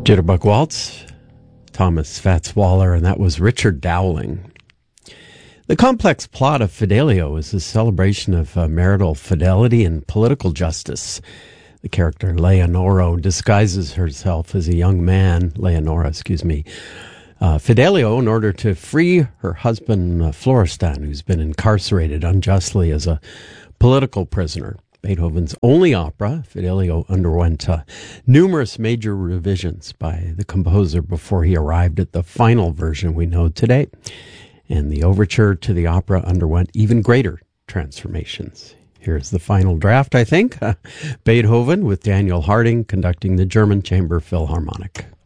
Jitterbug Waltz, Thomas Fats Waller, and that was Richard Dowling. The complex plot of Fidelio is a celebration of marital fidelity and political justice. The character Leonora disguises herself as a young man, Fidelio, in order to free her husband Florestan, who's been incarcerated unjustly as a political prisoner. Beethoven's only opera, Fidelio underwent numerous major revisions by the composer before he arrived at the final version we know today. And the overture to the opera underwent even greater transformations. Here's the final draft, I think. Beethoven with Daniel Harding conducting the German Chamber Philharmonic.